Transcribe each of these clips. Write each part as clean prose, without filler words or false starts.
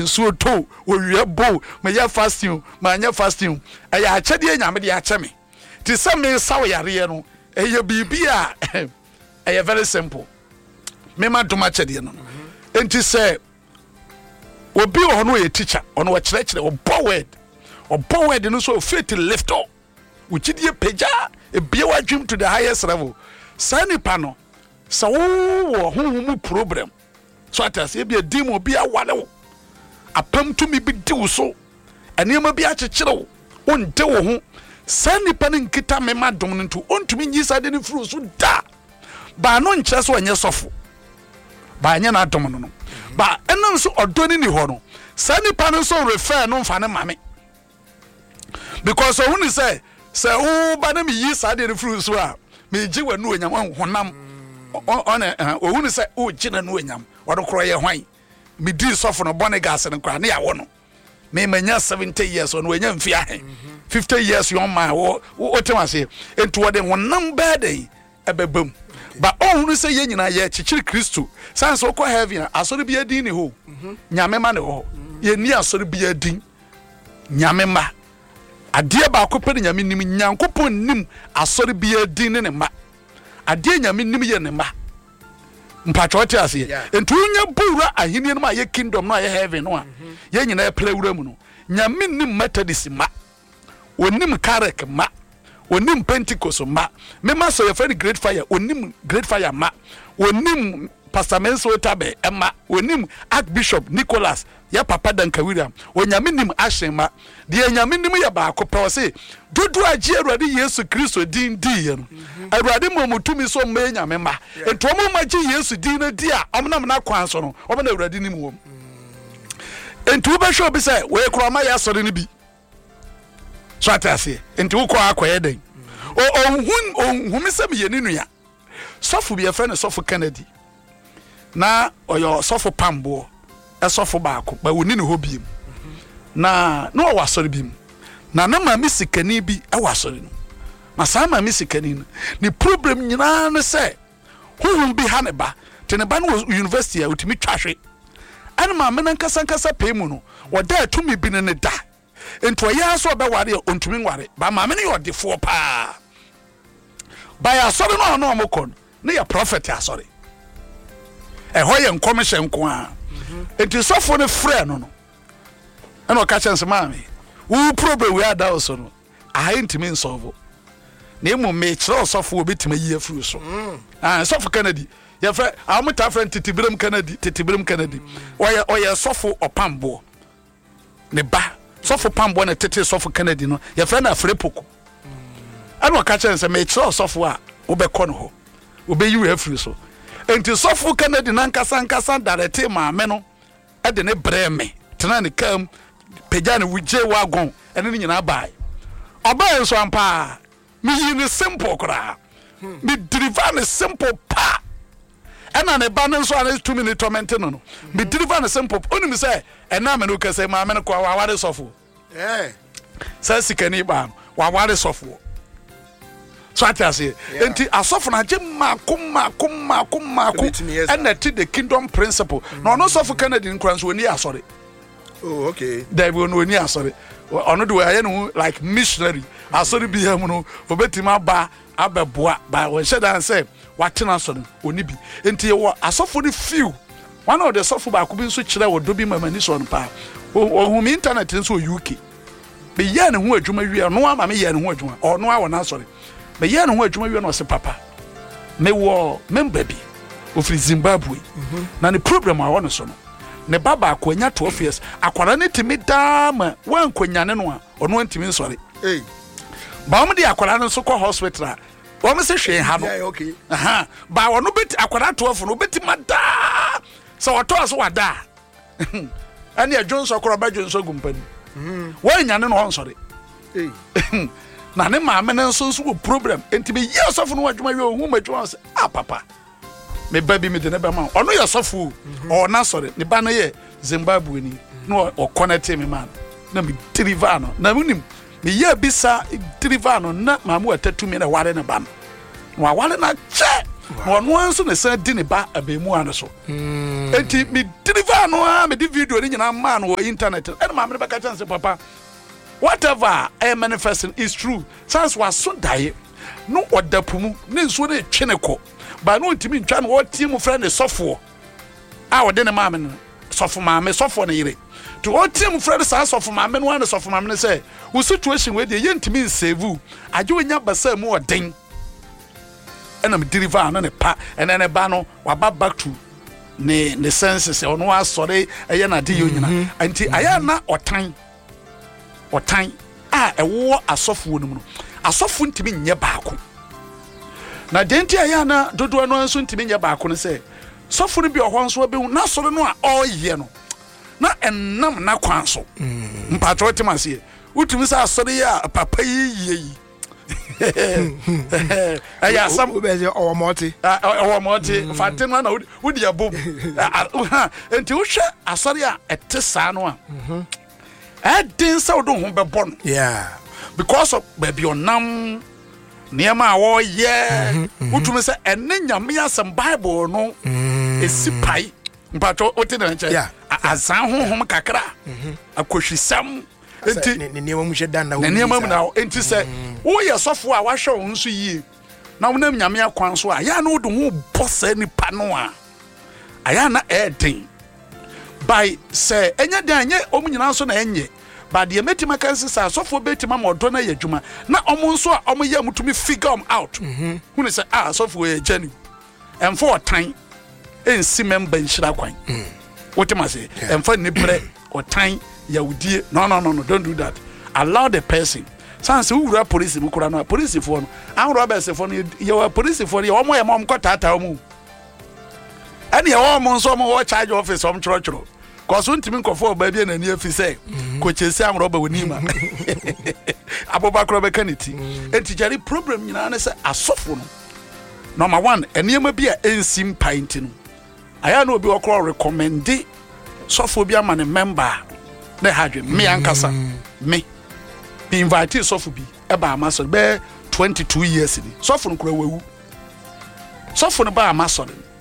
nsuo to owie bo me ya fasting ma anya fasting aya achede nyame de ache me ti se me saw yare no eye bibia eye very simple me ma doma chede no enti se obi ono ye teacher ono wa kire obo word no so faith lift up uchidie peja ebie wa dream to the highest level sani pano sa wo ho problem so atas e bia dim obi awale wo apam to mi bi di so enema bi akekere wo onte wo ho sani pano nkita me madom nto ontumi nyi sade ne furu so da ba no nkye so onye sofo ba anya na adom no ba enam so odoni ni ho no sani pano so refer no mfa ne mame because who ni say ba na me yi sade ne furu so a me ji wanu onyam honam on who ni say o gina no onyam wado kro ye hwan me di sofo no bone gas ne kra ne ya wo no me manya 70 years on wanya mfi ahe 50 years yon man wo temase ento wode honam bade ebebam ba ohunu say ye nyina ye chichiri Kristo sans wo ko heaven asori bia din ni ho nyame ma ne ho ye ni asori bia din nyame ma ade ba ko pe nyame nim nyankopon nim asori bia din ne ma ade nyame nim ye ne ma mpachote ase ento nya bura ahini no ma ye kingdom no ye heaven no ye nyina ye plewura mu no nyame nim methodist ma onim karek ma onim pentecost ma me ma so ye very great fire onim great fire ma onim pastor Menso Tabe ma onim archbishop Nicholas ya papa Danka William onyame nim ashen ma de nyame nim ya ba akopɛ se dodo agi Awurade Yesu Kristo din di ye no Awurade momutumi so ma nyame ma ento mo magi Yesu din na di a omnam na kwan so no omna Awurade nim wom ento be show be say we kroma ya sori ni bi so atase ento ko akoye den ohun se me ye ni nua sofu bi e fe ne sofu Kennedy na oyo sofu pambo esofo baako ba woni ne hobiem na no wasori bim na ma misikani bi e wasori no ma sa ma misikani no ni problem nyina ne se hohum bi ha ne ba te ne ba no university a utimi twahwe ana ma me nkasa pe mu no woda atumi bi ne da ento ya so be ware ontumi nware ba ma me ne yodefo pa ba ya sori no omokon ne ya prophet asori hoye nkomehye nko a enti sofo ne frɛ no ɛna ɔka kyɛnse maame wo problem we ada also no ahintimi nsolve na emu me kyerɛ sofo obetime yi afuru so sofo Kennedy ye frɛ amota frɛ titibirem Kennedy oye sofo opambo ne ba sofo pambo na tete sofo Kennedy no ye frɛ na frepoko ɛna ɔka kyɛnse me kyerɛ sofo a wobɛkɔ no ho obeyi we afuru so enti sofo Kennedy nankasa darete maame no ede ne breme tena ne kam pejane wuje wagon ene ne nyina bai oba so ampa mi yi ne simple kra mi deliver ne simple pa ena ne ba ne so ane 2 minute torment no mi deliver ne simple oni mi say ena me no kase maame no kwa waware sofo sa sikani ba waware sofo so atase enti asofo na je makum and the kingdom principle no no sofo Kennedy nkranso woni asore oh okay there we no ni asore ono do aye no like missionary asore bi ham no obetima ba abeboa ba we shedan say watena asore oni bi enti wo asofo ni few one of the sofo ba ko bi nso kire wo do bi mamani so no pa o hu internet nso UK be ye ne ho adwuma wi no ama me ye ne ho adwuma ono a wona asore me ye no ho adwuma wi no se papa me wo member bi ofri Zimbabwe na ne problem a wono so no ne baba akonya 12 years akwara ne timi dama wan kwanyane no a ono antimi nsore ba mo de akwara no so ko hospital wo me se hwe ha no okay ba wono beti akwara 12 no beti mada so wato so wada ani ajonso akwara ba jonso gumpani wan nyane no nsore na ne maame ne nso wo problem entibe yesofu no adwuma wi ohun madwuma se papa me baby me de ne ba ma ono yesofu o na sore ne ba no ye Zimbabwe ni no o connect me man na me deliver no na munim me ye bisa deliver no na mamu atatu me na ware ne ba no ware na che no no anso ne sa di ne ba abemu ano so enti me deliver no me di video ni nyina man on internet and ma me beka chance papa whatever I am manifesting is true sans was so die no odapumu ne nso ne twene ko ba no ntimi ntwa no team friend sofo a wode ne ma me no sofo ma me sofo ne yire to what team friend sa sofo ma me no an sofo ma me say wo situation we dey yentimi nsave aje onya basa mu oden and I'm deliver no ne pa and then ba no wa back to ne senses ono asore eye na de yo nyina anti aya na otan a ewo asofo no mu asofo ntimi nye baako na denti aya na dodo no nso ntimi nye baako no say sofo no bi ohon so be na soro no a oye no na enam na kwanso mpatro timase utumi sa asore ya papa yi aya sam owomoti fatima na wudi abom enti wo hwe asore a etesa no a din sa wodo ho bebo no because of baby onam niema awo ye utumi se enne nyame asem bible no esipai mpato ote na nche azan honhom kakra akohwisam enti ne niema mu hyedan na ne niema mu na enti se wo ye sofo a wahwe wo nso yie na wonam nyame akwan so a ya na wodo ho bossa nipa no a aya na edin by say enya dan nye omunyina so na enye but the metima kan sisa sofo betima modo na yadwuma na omo nso a omo ye mutumi figure am out who say sofo ye jani and for time ensi member nshira kwan what am I say and for ni bre or time yawudie no don't do that allow the person sans wura police mu kura no police for no an robbers for no your police for your omo ye mom kwatata omo ani ye omo nso omo charge office om choro cause untimi nkofo ba bia na ni afi say ko chesi an roba wonima abobakro be kaniti enti jari problem nyina na say asofo no number 1 enema bia ensim pint no aya na obi okro recommend sofo bia ma ne member na hadwe me ankasa me invite sofo bi e ba amaso be 22 years ni sofo no kura wawu sofo no ba amaso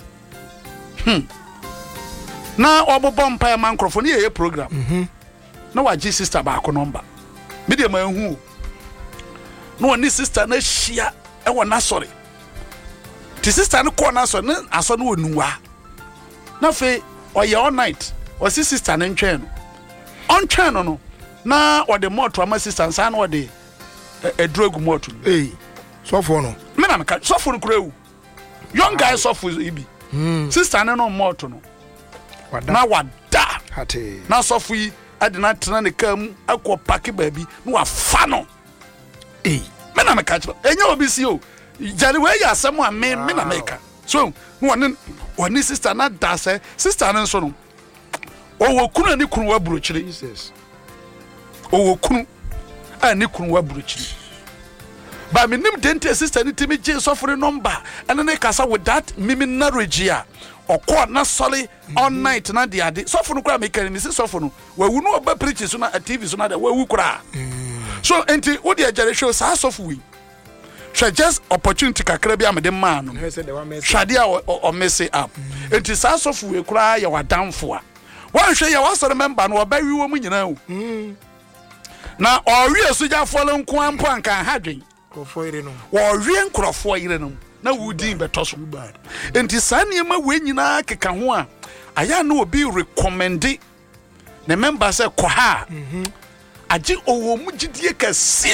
na obobom mpa ma microphone ye program na waji sister ba ko number media ma hu no oni sister na hia e wona sorry ti sister no ko na so na aso no onuwa na fe oye all night o sister na ntwen no on twen no na o de moto ama sister san na o de edrogu moto so for no me na me so for no kura wu young guy so for ibi sister no moto no na wada hate na sofu yi adina tena ne kam akọ paki baabi na wafa no me na me ka kire enya obi si o jare we ya asem a me na me ka so woni sister na da se sister no so no owo kunu ani kunu wa burochire Jesus owo kunu ani kunu wa burochire ba me nim dente sister ni timi je sofre number and ne kasa with that mimi narrative a okọ na sole all night na dia de sofo no kura me kan mi se sofo no wawu no oba preach so na TV so na da wawu kura so enti wo dia jare show sa sofo wi sha just opportunity kakra bi amede man no shade a o mess up enti sa sofo wi kura ya wadamfo a wan hwe ya wasore member no oba wi wo mu nyina o na o wi esuja folo nko ampo anka hadwen krofo ire no wo wi nkrofo ire no na wudin beto so bad enti saniema we nyina keka ho a aya na obi recommend ne member say ko ha agi owo mu gidie kase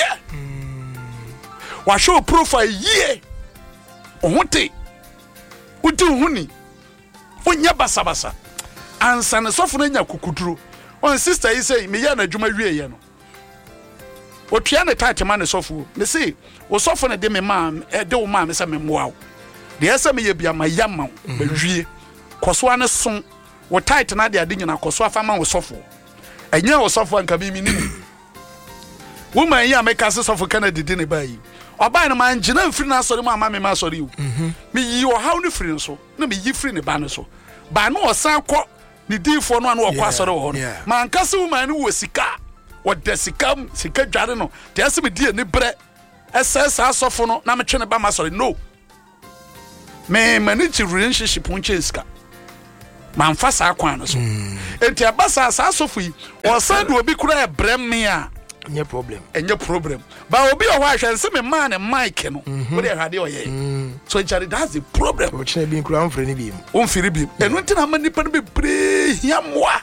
wa show profile ye ohunte udi huni onya basabasa ansa ne sofo na nya kukuduro on sister yi say me ya na dwuma wie ye no otwea ne tate ma ne sofo me say wo sofo ne de me ma de wo ma me say me moa de ese me ye bia ma yama ba wie koso ane son wo tate na de ade nyina koso afa ma wo sofo enya wo sofo anka mi ni wo ma ya me ka se sofo kana didi ne bayi oba ne ma ngina mfiri na asori ma me ma asori wo me yi wo hawo ne firi nso na me yi firi ne ba ne so ba no osan kọ ni difo no anu okwa asori wo no ma nka se wo ma ne wo sika what the sika dware no te asem die ni bre ss asofo no na me twene ba ma sorry no me manage relationship unche sika manfa saa kwan no so enti abasa asofo yi o san de obi kura ebrem me a enye problem ba obi o hwa hwe nse me man ne mic no wo de hwade o ye so chari that's the problem o chine bi kura mfre ni bi on firi bi enu ntina ma nipa no bebre hiamoa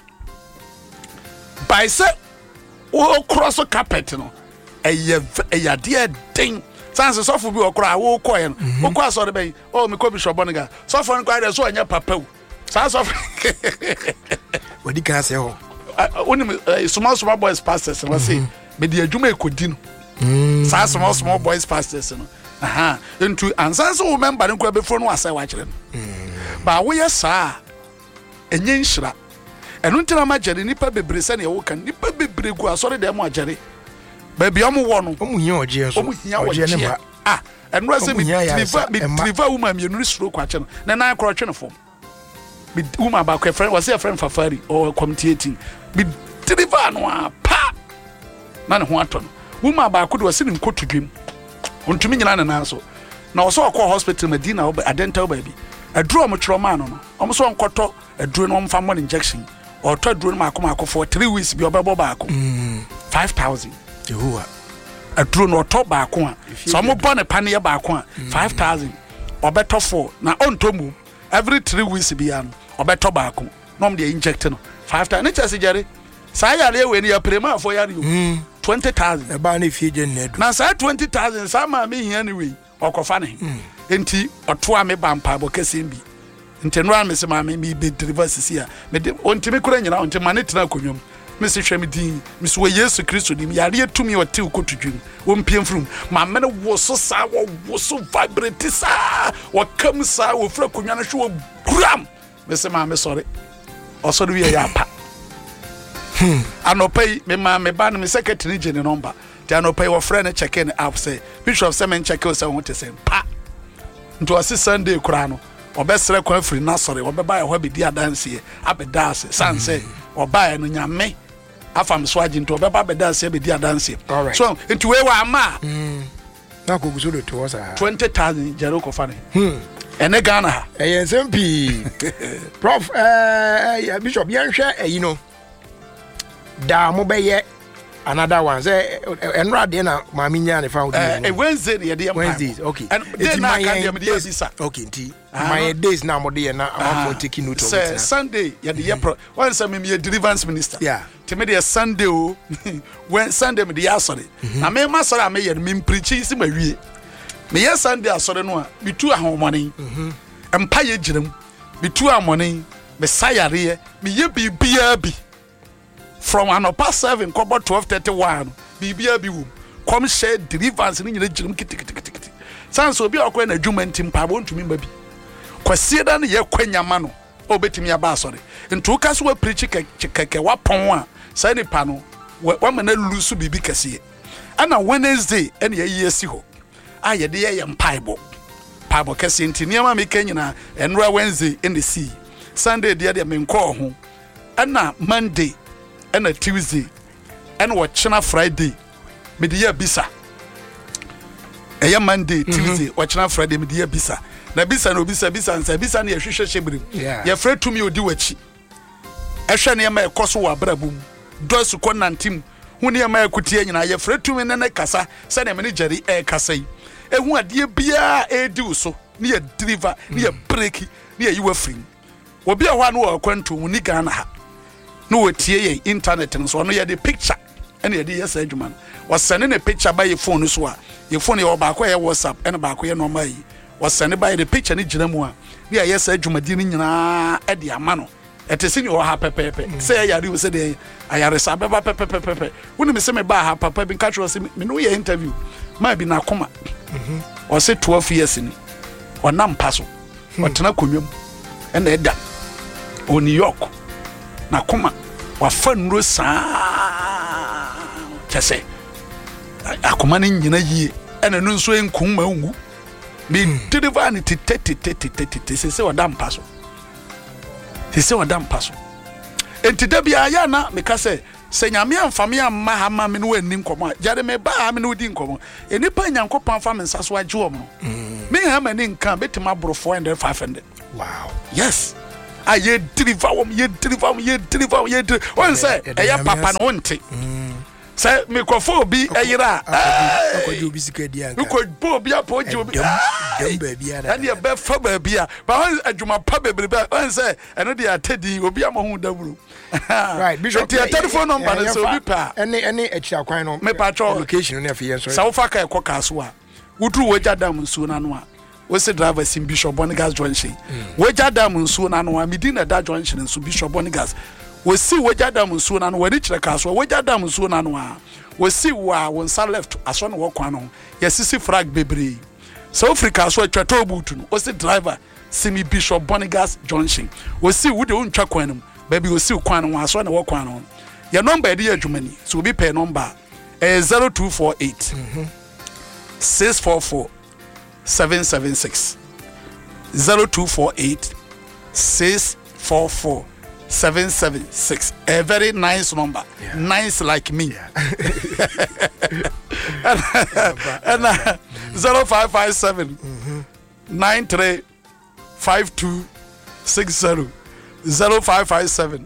by say o cross carpet no eye de den sanse sofo bi okra wo koye no wo kwa so de ben o me ko bi shoboniga sofo no kwa de so anya papa wu sa sofo wadi kan se ho oni small boys pastors we say me di adwuma ekodi no sa small boys pastors no aha into ansanse wo member no kwa be fro no asai wa kire no ba wo ye sa enye nhira enu ntina ma jere nipa bebre se ne wo kan nipa bebre gu asori de mo ajere baby omo wo no omo hia oje so oje ne ba enu ase mi triva woman mi enu stroke kwa che no na na akro twe no fom bi woman ba kwa friend was a friend Fafari or communicating bi triva no pa na ne ho ato no woman ba ko de wase ne nkotudwem ontumi nyina ne nan so na wo so akọ hospital Medina wo adental baby aduro mo chiro man no omo so nkoto aduro no mfa mo injection or to aduro no akọ for 3 weeks bi obebo ba akọ 5000 Jehovah aduro no to ba akọ a so mo bone pane ba akọ a 5000 obeto for na ontomu every 3 weeks bi an obeto ba akọ no mo de inject no 5000 ne chese jere sa yare we ni ya prema for yare 20000 e ba na fie je na na sa 20000 sa ma me hia ni we okofa ne enti oto a me bampa bo kesembi enti no an me se ma me be deliver sisi a me onti me kura nyina onti ma ne tena konwom me se hwe me din me so Yesu Kristo dim yare atumi ote ukotudwum wo mpiem frum ma me ne wo so sa wo so vibrate sa wo kam sa wo fra konwa no hwe wo gram me se ma me sorry osoro wi ya pa anopai me ma me ba no me secretary gene number ti anopai wo friend check in app say bishop semen check o say won te say pa nto ase Sunday kura no obesere kwa free na sorry obeba e ho be di adanse abeda ase sanse oba e no nyame afam so agi nto obeba abeda ase be di adanse so nti we wa ama na ko guso to was 20000 jero ko fane ene Ghana ha SMP prof bishop yan hwe you know da mo be ye another one say enrade na mami nya ne fa Wednesday ye dey Wednesdays okay and then na kan dey me bisa okay nti my days na mo dey na am for taking note of it Sunday ye dey one say me deliverance minister yeah te me dey Sunday o when Sunday me dey asore na me ma sore am ye me preach isi ma wie me ye Sunday asore no a me tu ahomoni empa ye giram me tu amoni me sayare me ye bibia bi from anopa 7 kobo 12:31 bibia bi wom come share deliverance ni nyina girim kitikiti sans obi akwa na adwuma ntim pa bo ntumi mba bi kwasie da ne ye kwanyama no obetimi aba asore nto ka so wa preach keke wa pon a sai ni pa no wa mana lusu bibi kase ana Wednesday ene ye yesi ho a ye de ye mpaibo paibo kase ntiniama me kanyina enra Wednesday in the sea Sunday de me nko ho ana Monday and Tuesday and what China Friday me dia bisa Monday Tuesday what China Friday me dia bisa na bisa no bisa nsa bisa na yehwehwe hyebrim ye fra tumi odi wachi ehwe ne ma ekoso wa brabum dosu ko nantim hu ne ma ekutie nyina ye fra tumi ne kasa se ne me ne jeri kasa yi ehu ade bia edi uso ne ye deliver ne ye break ne ye yiwa free obi a ho na wo kwanto ni Ghana ha no wetie ye internet so no ye the picture and ye dey yes adwuma was sending a picture by your phone so a your phone your baako ye WhatsApp and baako ye normal yi was sending by the picture ni gina mu a ne yes adwuma di ni nyina e de ama no etese ni o ha pepepe say ya ri we say dey ayare sa beba pepepe woni me say me ba ha papa bi catch us me no ye interview ma bi na koma o say 12 years ni o nam paso o tena konwam e na eda o New York na koma wa fanro saa tese akoma ne nyina yie ena no nso enkun ma ungu bi deliver ni tete se wadam paso se wadam paso enti da bia ya na me ka se nyame amfame amma ha ma me no ani nkomo jare me ba ha me no di nkomo enipa nyankopon fa me nsaso agye wo me ha ma ni nkan betima bro 400 500 wow yes ye deliver one say eya papa no wonte say microphone bi eyira akọju obi sika di anka ko bo bi apoji obi dem ba bia and ye be fa ba bia but when adwuma pa bebrebe one say eno de atedi obi amahu daburu right bishop your telephone number so obi pa any extra kwan no me patro location no afi so sa wo fa ka ekoka so a wudru woja dam nsuo na no a we say driver sim Bishop Bonigas junction woja dam nsuo na no a medina da junction nso Bishop Bonigas we see woja dam nsuo na no we reach ka so woja dam nsuo na no a we see wa won sa left aso no wo kwan no yesisi frag bebre so Africa so atwato butu no we say driver sim Bishop Bonigas junction we see wo de untwa kwan no baby we see kwan no aso na wo kwan no your number dey adwumani so we pay number 0248 644 776 0248 644 776 a very nice number nice like me and 0557 935260 0557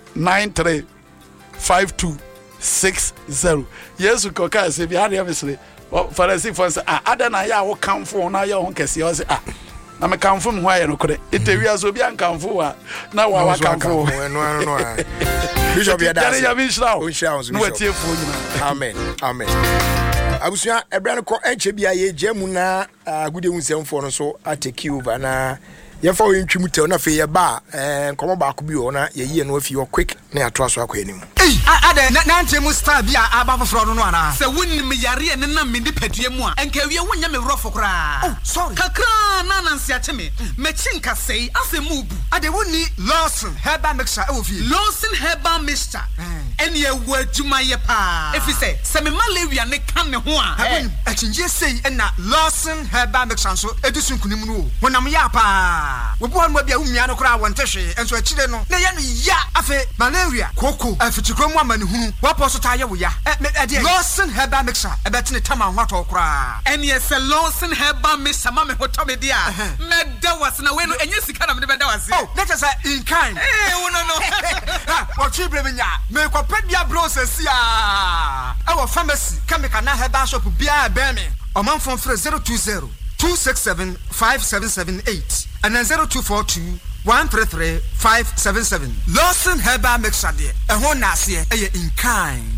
935260 yes we can say we had obviously for us for say adana ya wo kamfo na ya ho kese o say na me kamfo me ho aye no kore etewia so bi an kamfo a na wa kamfo no bishop ya da ya bi shira o shira no watie fo nyina amen abusua ebra no ko enche bia ye jemu na agude hunsemfo no so atake over na ye fa we ntwimu tew na fe ye ba nkomo ba ko bi o na ye yie no afi o quick na ya to aso akwanim ade na ntemu star bia aba foforo no no ana se wonnim yare ne na me nipadue mu a enka wie wonya me rofo kra oh sorry kakra na nansi ache me chinka sei asemu bu ade wonni Lawson herbal mixture e wo fi Lawson herbal mixture ene ye wadwuma ye pa efi se me malaria ne kan ne ho a achinje sei na Lawson herbal mixture so edusun kunim no wonam ya pa wo bu anwa bia umia no kra wonte hwe enso achire no na ye no ya afi malaria koko afi kromu amane hunu wapo so taye wo ya Lawson herbal mixture ebetene tama hwato kra ene se Lawson herbal mixture ma me hoto me dia meda was na we no enye sika na me beda was oh that is in kind wo no what chibre me nya me ko pedia process ya our pharmacy chemical na herbal shop bia be me omanfon frɛ 020 267 5778 and then 0242 133 577 Lawson herbal mixture de ehon na ase in kind